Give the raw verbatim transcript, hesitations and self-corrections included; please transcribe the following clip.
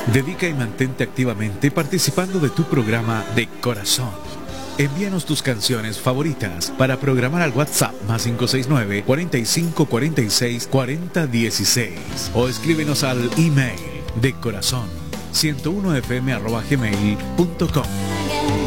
Dedica y mantente activamente participando de tu programa de corazón. Envíanos tus canciones favoritas para programar al WhatsApp más cinco seis nueve, cuarenta y cinco, cuarenta y seis, cuarenta dieciséis o escríbenos al email de corazón ciento uno f m arroba gmail punto com.